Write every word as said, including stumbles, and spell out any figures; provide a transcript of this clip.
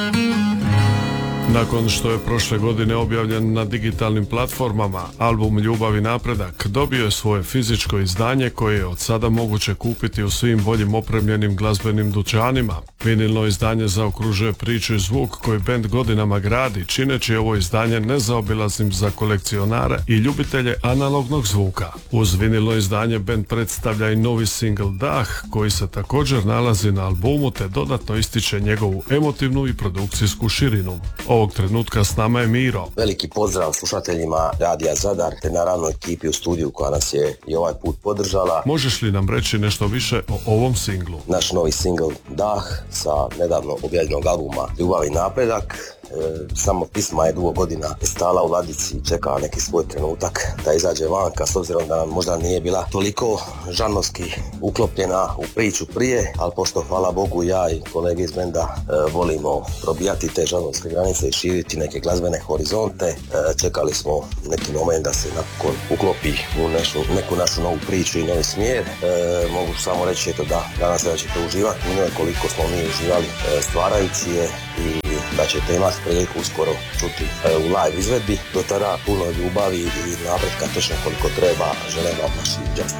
Nakon što je prošle godine objavljen na digitalnim platformama, album Ljubav i napredak dobio je svoje fizičko izdanje koje je od sada moguće kupiti u svim boljim opremljenim glazbenim dućanima. Vinilno izdanje zaokružuje priču i zvuk koji bend godinama gradi, čineći ovo izdanje nezaobilaznim za kolekcionare i ljubitelje analognog zvuka. Uz vinilno izdanje bend predstavlja i novi singl Dah, koji se također nalazi na albumu te dodatno ističe njegovu emotivnu i produkcijsku širinu. Ovog trenutka s nama je Miro. Veliki pozdrav slušateljima Radija Zadar te naravno ekipi u studiju koja nas je i ovaj put podržala. Možeš li nam reći nešto više o ovom singlu? Naš novi singl Dah sa nedavno objavljenog albuma Ljubav i napredak. E, samo pisma je dugo godina stala u ladici i čekala neki svoj trenutak da izađe vanka, s obzirom da nam možda nije bila toliko žanrovski uklopljena u priču prije, ali pošto hvala Bogu ja i kolege iz benda e, volimo probijati te žanrovske granice i širiti neke glazbene horizonte, e, čekali smo neki moment da se napokon uklopi u nešu, neku našu novu priču i novi smjer. E, mogu samo reći eto da danas da ćete uživati u njoj koliko smo mi uživali e, stvarajući je i da ćete imati priliku uskoro čuti e, u live izvedbi. Do tada puno ljubavi i napretka, točno koliko treba. Želim vam naši džast.